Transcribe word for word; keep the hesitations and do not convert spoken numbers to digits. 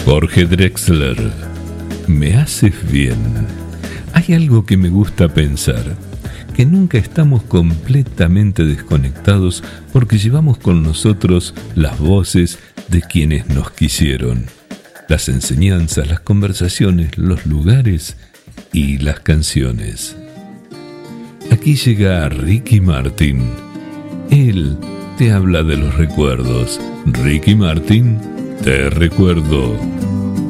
Jorge Drexler, me haces bien. Hay algo que me gusta pensar, que nunca estamos completamente desconectados porque llevamos con nosotros las voces de quienes nos quisieron, las enseñanzas, las conversaciones, los lugares y las canciones. Aquí llega Ricky Martin. Él te habla de los recuerdos. Ricky Martin, te recuerdo.